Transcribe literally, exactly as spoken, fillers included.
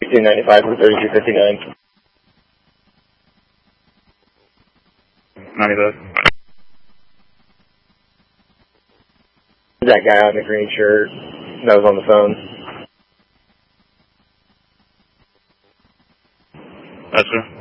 sixteen ninety-five for thirty-two fifty-nine. ninety-five. That guy on the green shirt that was on the phone. That's sir.